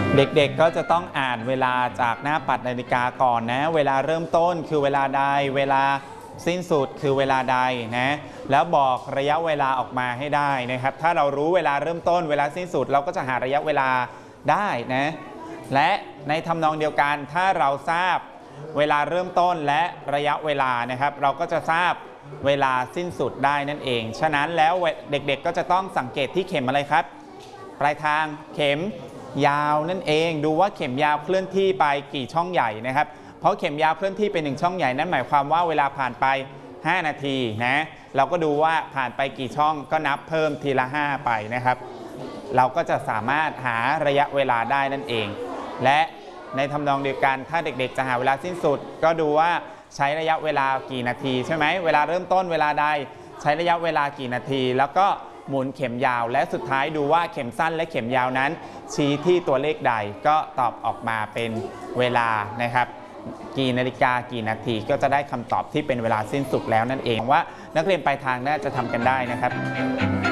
เด็กๆก็จะต้องอ่านเวลาจากหน้าปัดนาฬิกาก่อนนะเวลาเริ่มต้นคือเวลาใดเวลาสิ้นสุดคือเวลาใดนะแล้วบอกระยะเวลาออกมาให้ได้นะครับถ้าเรารู้เวลาเริ่มต้นเวลาสิ้นสุดเราก็จะหาระยะเวลาได้นะและในทำนองเดียวกันถ้าเราทราบเวลาเริ่มต้นและระยะเวลานะครับเราก็จะทราบเวลาสิ้นสุดได้นั่นเองฉะนั้นแล้วเด็กๆก็จะต้องสังเกตที่เข็มอะไรครับปลายทางเข็มยาวนั่นเองดูว่าเข็มยาวเคลื่อนที่ไปกี่ช่องใหญ่นะครับเพราะเข็มยาวเคลื่อนที่ไป1ช่องใหญ่นั่นหมายความว่าเวลาผ่านไป5นาทีนะเราก็ดูว่าผ่านไปกี่ช่องก็นับเพิ่มทีละ5ไปนะครับเราก็จะสามารถหาระยะเวลาได้นั่นเองและในทำนองเดียวกันถ้าเด็กๆจะหาเวลาสิ้นสุดก็ดูว่าใช้ระยะเวลากี่นาทีใช่ไหมเวลาเริ่มต้นเวลาใดใช้ระยะเวลากี่นาทีแล้วก็หมุนเข็มยาวและสุดท้ายดูว่าเข็มสั้นและเข็มยาวนั้นชี้ที่ตัวเลขใดก็ตอบออกมาเป็นเวลานะครับกี่นาฬิกากี่นาทีก็จะได้คำตอบที่เป็นเวลาสิ้นสุดแล้วนั่นเองว่านักเรียนปลายทางน่าจะทำกันได้นะครับ